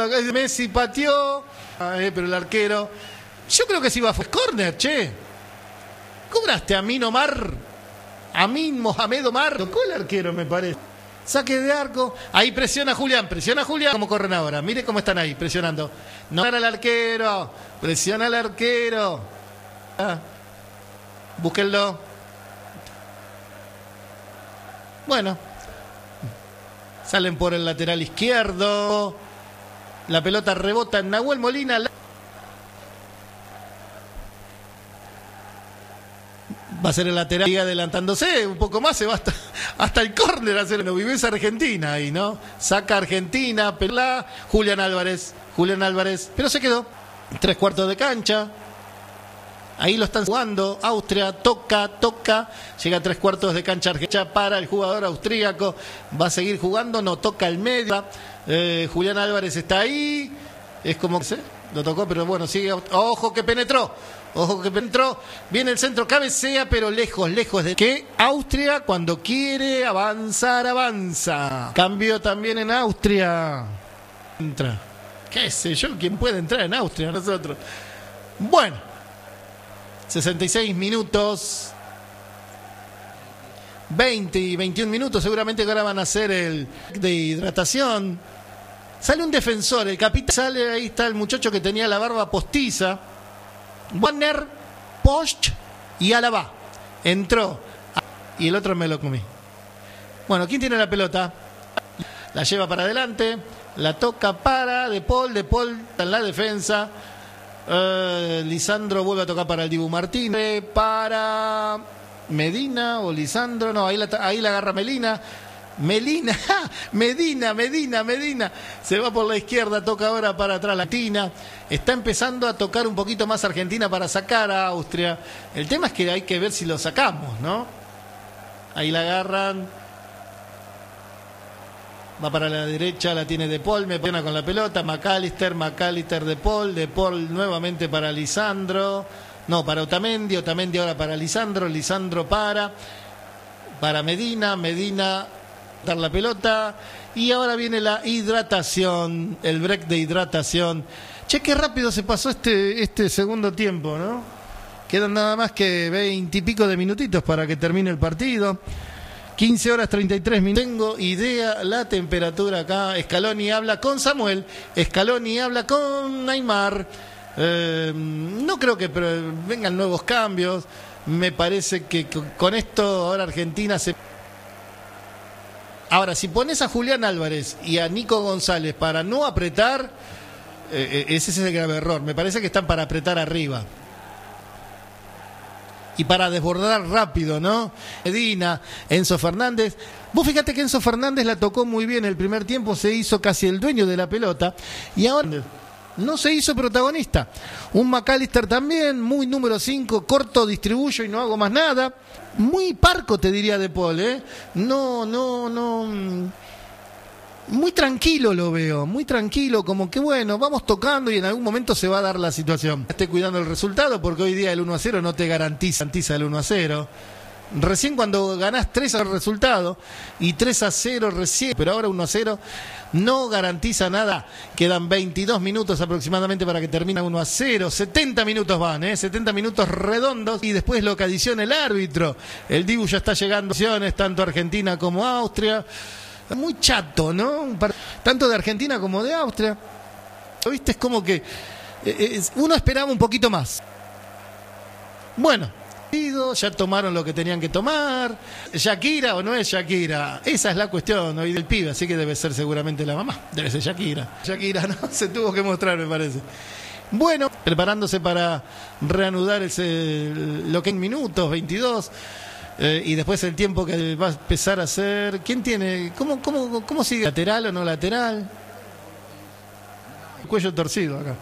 Messi pateó, pero el arquero... Yo creo que sí va a córner, che. ¿Cobraste a Amin Omar? Amin Mohamed Omar. Tocó el arquero, me parece. Saque de arco. Ahí presiona Julián. ¿Cómo corren ahora? Mire cómo están ahí, presionando. No para el arquero. Presiona al arquero. Búsquenlo. Bueno. Salen por el lateral izquierdo. La pelota rebota en Nahuel Molina. Va a ser el lateral, sigue adelantándose un poco más, se va hasta el córner a hacer. No vives Argentina ahí, ¿no? Saca Argentina, pelá, Julián Álvarez, pero se quedó. 3/4 de cancha. Ahí lo están jugando. Austria toca. Llega a 3/4 de cancha argentina para el jugador austríaco. Va a seguir jugando, no toca el medio. Julián Álvarez está ahí. Es como que lo tocó, pero bueno, sigue. Ojo que penetró. Viene el centro, cabecea, pero lejos de que Austria, cuando quiere avanzar, avanza. Cambio también en Austria. Entra. ¿Qué sé yo? ¿Quién puede entrar en Austria? Nosotros. Bueno. 66 minutos. 20 y 21 minutos. Seguramente ahora van a hacer el de hidratación. Sale un defensor, el capitán sale, ahí está el muchacho que tenía la barba postiza. Warner, Post y Alaba. Entró. Y el otro me lo comí. Bueno, ¿quién tiene la pelota? La lleva para adelante. La toca para De Paul está en la defensa. Lisandro vuelve a tocar para el Dibu Martínez. Para Medina o Lisandro. No, ahí la agarra Medina. Medina. Se va por la izquierda, toca ahora para atrás la Argentina. Está empezando a tocar un poquito más Argentina para sacar a Austria. El tema es que hay que ver si lo sacamos, ¿no? Ahí la agarran. Va para la derecha, la tiene De Paul, me pone con la pelota. McAllister, De Paul nuevamente para Lisandro. No, para Otamendi ahora para Lisandro para Medina. Dar la pelota y ahora viene la hidratación, el break de hidratación. Che, qué rápido se pasó este segundo tiempo, ¿no? Quedan nada más que 20 y pico de minutitos para que termine el partido. 15 horas 33 minutos. Tengo idea la temperatura acá. Scaloni habla con Samuel, Scaloni habla con Neymar. No creo que vengan nuevos cambios. Me parece que con esto ahora Argentina se... Ahora, si pones a Julián Álvarez y a Nico González para no apretar, ese es el grave error. Me parece que están para apretar arriba. Y para desbordar rápido, ¿no? Medina, Enzo Fernández. Vos fíjate que Enzo Fernández la tocó muy bien el primer tiempo, se hizo casi el dueño de la pelota. Y ahora no se hizo protagonista. Un McAllister también, muy número 5, corto, distribuyo y no hago más nada. Muy parco, te diría De Paul, ¿eh? No. Muy tranquilo lo veo, muy tranquilo, como que bueno, vamos tocando y en algún momento se va a dar la situación. Esté cuidando el resultado porque hoy día el 1-0 no te garantiza el 1-0. Recién cuando ganás 3 al resultado y 3-0 recién, pero ahora 1-0 no garantiza nada. Quedan 22 minutos aproximadamente para que termine 1-0. 70 minutos van, 70 minutos redondos y después lo que adiciona el árbitro. El Dibu ya está llegando, tanto Argentina como Austria. Muy chato, ¿no? Tanto de Argentina como de Austria. ¿Viste? Es como que uno esperaba un poquito más. Bueno. Ya tomaron lo que tenían que tomar. ¿Shakira o no es Shakira? Esa es la cuestión hoy del pibe, así que debe ser seguramente la mamá. Debe ser Shakira. Shakira, ¿no? Se tuvo que mostrar, me parece. Bueno, preparándose para reanudar lo que en minutos, 22. Y después el tiempo que va a empezar a hacer. ¿Quién tiene? ¿Cómo sigue? ¿Lateral o no lateral? Cuello torcido acá.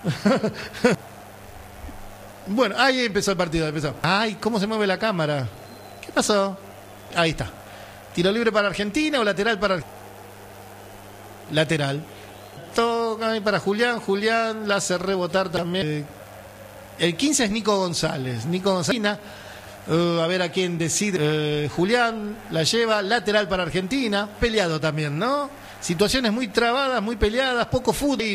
Bueno, ahí empezó el partido, Ay, ¿cómo se mueve la cámara? ¿Qué pasó? Ahí está. ¿Tiro libre para Argentina o lateral para... Lateral. Toca ahí para Julián. Julián la hace rebotar también. El 15 es Nico González. A ver a quién decide. Julián la lleva. Lateral para Argentina. Peleado también, ¿no? Situaciones muy trabadas, muy peleadas. Poco fútbol.